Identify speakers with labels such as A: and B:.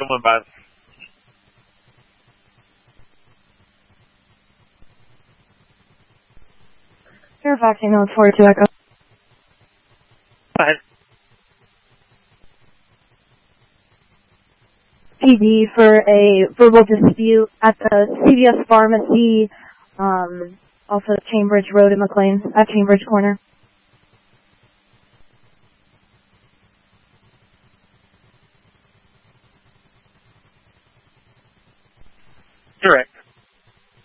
A: Someone bus.
B: Fairfax, email 42 Echo.
A: Go ahead.
B: PD for a verbal dispute at the CVS Pharmacy, also Cambridge Road in McLean, at Cambridge Corner.